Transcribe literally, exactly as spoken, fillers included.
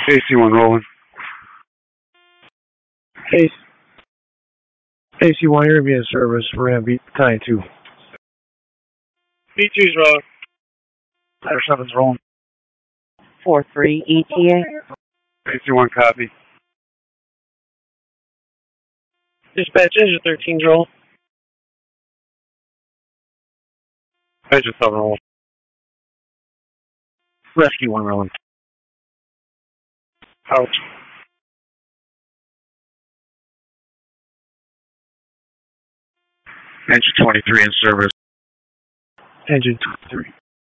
A C one rolling. A C one, you're going to be in service. We're going to be Battalion two. B two's rolling. Ladder seven's rolling. four three E T A. A C one copy. Dispatch engine thirteen's rolling. Engine seven rolling. Rescue one rolling. Out. Engine twenty-three in service. Engine twenty-three.